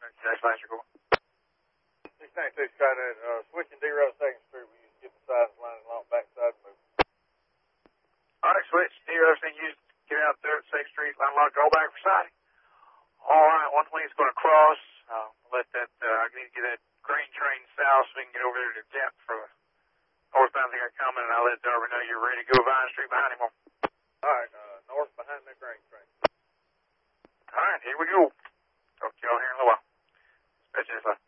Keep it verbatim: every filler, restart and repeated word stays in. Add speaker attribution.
Speaker 1: Jackson Lancer, cool.
Speaker 2: six ninety-two Skynet, uh, switching D-Road second Street, we use get the sides lining along backside move.
Speaker 1: Alright, switch. D-Road thing used to get out there at second Street, line lock, go back for siding. Alright, one twenty is going to cross. Uh, let that, uh, I need to get that grain train south so we can get over there to Temp for the northbound thing are coming, and I'll let Darby know you're ready to go Vine Street behind him.
Speaker 2: Alright, uh, north behind that grain train.
Speaker 1: Alright, here we go. Talk to y'all here in a little while. Especially if I